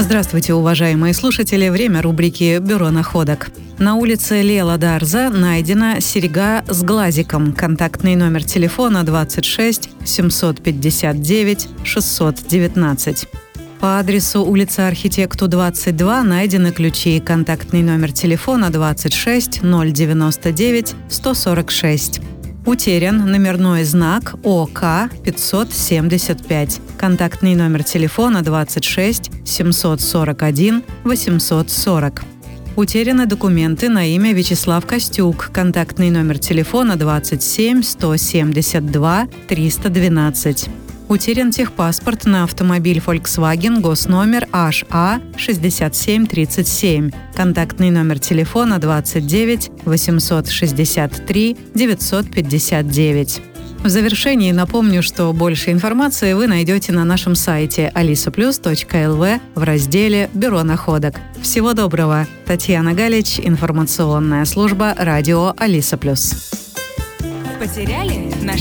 Здравствуйте, уважаемые слушатели. Время рубрики «Бюро находок». На улице Лела Дарза найдена серьга с глазиком. Контактный номер телефона 26 759 619. По адресу улица Архитекту, 22 найдены ключи. Контактный номер телефона 26 099 146. Утерян номерной знак ОК 575. Контактный номер телефона 26 741 840. Утеряны документы на имя Вячеслав Костюк. Контактный номер телефона 27 172 312. Утерян техпаспорт на автомобиль Volkswagen, госномер HA 6737. Контактный номер телефона 29 863 959. В завершении напомню, что больше информации вы найдете на нашем сайте alisaplus.lv в разделе «Бюро находок». Всего доброго! Татьяна Галич, информационная служба радио Алиса Плюс. Потеряли?